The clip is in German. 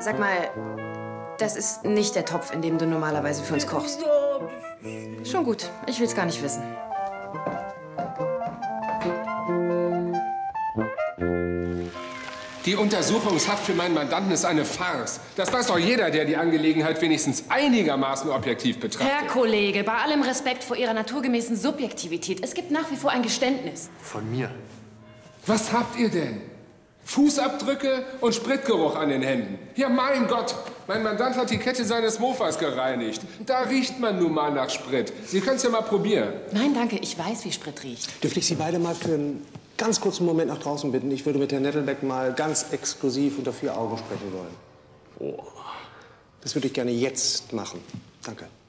Sag mal, das ist nicht der Topf, in dem du normalerweise für uns kochst. Schon gut, ich will's gar nicht wissen. Die Untersuchungshaft für meinen Mandanten ist eine Farce. Das weiß doch jeder, der die Angelegenheit wenigstens einigermaßen objektiv betrachtet. Herr Kollege, bei allem Respekt vor Ihrer naturgemäßen Subjektivität, es gibt nach wie vor ein Geständnis. Von mir. Was habt ihr denn? Fußabdrücke und Spritgeruch an den Händen. Ja, mein Gott, mein Mandant hat die Kette seines Mofas gereinigt. Da riecht man nun mal nach Sprit. Sie können es ja mal probieren. Nein, danke, ich weiß, wie Sprit riecht. Dürfte ich Sie beide mal für einen ganz kurzen Moment nach draußen bitten? Ich würde mit Herrn Nettelbeck mal ganz exklusiv unter 4 Augen sprechen wollen. Oh. Das würde ich gerne jetzt machen. Danke.